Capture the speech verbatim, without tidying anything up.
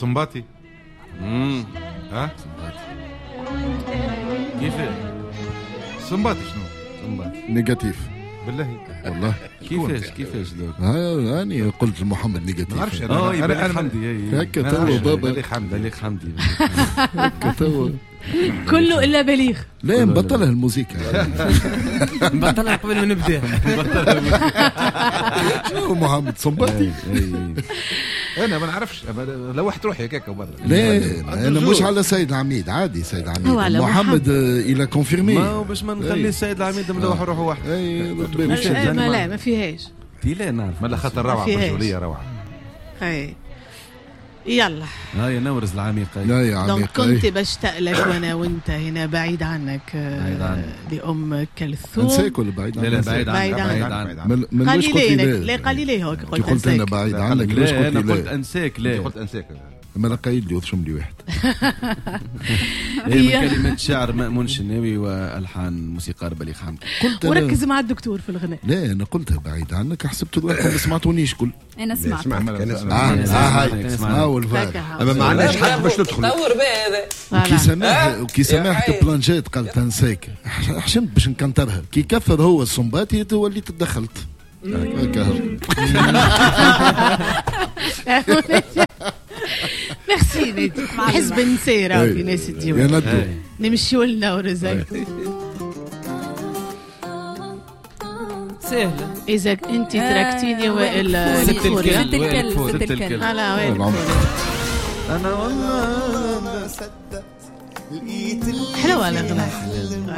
صنباطي. امم ها كيف صنباطي شنو؟ صنباطي نيجاتيف بالله والله. كيفاش كيفاش دوك ها أنا قلت محمد نيجاتيف. ما نعرفش اه انا بليغ انا حمدي هكا توا بابا بليغ حمدي بليغ حمدي هكا توا كله الا بليغ. لا نبطلها الموسيقى. نبطلها قبل ما نبدا. شنو محمد صنباطي؟ انا ما نعرفش لوحت روحي هكاك برا. لا انا مش على سيد العميد عادي. سيد هو العميد على محمد الى كونفيرمي. ما هو باش ما نخلي السيد العميد ملوح روحه واحد. اي ما لا ما فيهاش. تي لا نعرف ما خاطر روعه رجوليه روعه. اي يلا هاي نورز العميقه. لا يا دونك عميق كنت بشتاق لك وانا وانت هنا بعيد عنك. بعيد عنك. لأم كلثوم. انساك ولا بعيد لا لا عنك؟ بعيد بعيد عنك عنك. بعيد عنك. من من واش قلت قليلين لي لا قليلين هو كي قلت انا بعيد عنك ليش لا قلت انا قلت لي انساك لا قلت انساك. ما انا قايل لي وشم لي واحد. هي من كلمات شعر مأمون شناوي والحان موسيقار بليغ حمدي. قلت وركز مع الدكتور في الغناء. لا انا قلتها بعيد عنك حسبت الواحد ما سمعتونيش كل. انا سمعت اسمع اه هاي ها والفار اما ما عندناش حد باش ندخل. دور بهذا وكي سماح وكي سماحة بلانجيت قالت انساك حشمت باش نكنترها كي كثر هو الصنباتي وليت تدخلت. ميرسي نادي. حزب النسيرة في ناس يا الديوان. ندو نمشيو لنا ورزاق. سهلة. إذا أنت تركتيني وإلا ست الكوريا. ست الكل ست الكل. على وين انا والله حلوة الأغنية.